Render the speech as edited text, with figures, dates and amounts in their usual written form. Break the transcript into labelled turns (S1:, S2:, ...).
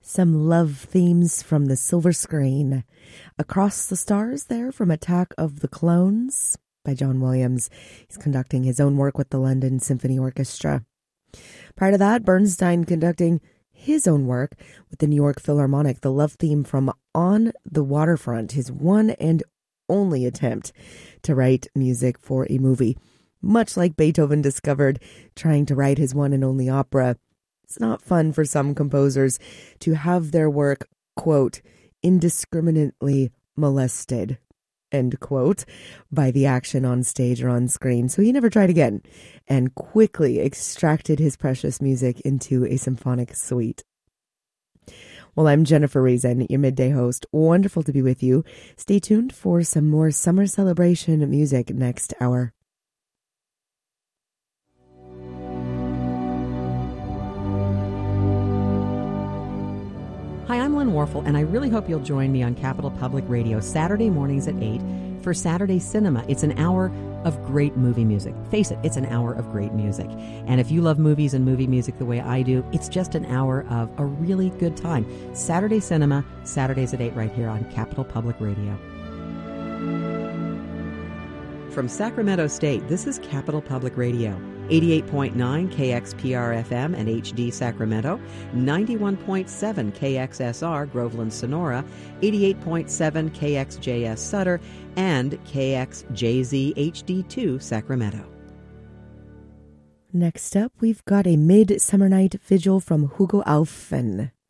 S1: Some love themes from the silver screen. Across the Stars there from Attack of the Clones by John Williams. He's conducting his own work with the London Symphony Orchestra. Prior to that, Bernstein conducting his own work with the New York Philharmonic, the love theme from On the Waterfront, his one and only attempt to write music for a movie. Much like Beethoven discovered trying to write his one and only opera, it's not fun for some composers to have their work, quote, indiscriminately molested, end quote, by the action on stage or on screen. So he never tried again and quickly extracted his precious music into a symphonic suite. Well, I'm Jennifer Reason, your midday host. Wonderful to be with you. Stay tuned for some more summer celebration music next hour.
S2: Hi, I'm Lynn Warfel, and I really hope you'll join me on Capital Public Radio Saturday mornings at 8 for Saturday Cinema. It's an hour of great movie music. Face it, it's an hour of great music. And if you love movies and movie music the way I do, it's just an hour of a really good time. Saturday Cinema, Saturdays at 8 right here on Capital Public Radio. From Sacramento State, this is Capital Public Radio. 88.9 KXPR-FM and HD Sacramento, 91.7 KXSR Groveland Sonora, 88.7 KXJS Sutter, and KXJZ HD2 Sacramento.
S1: Next up, we've got a Midsummer Night Vigil from Hugo Aufmann.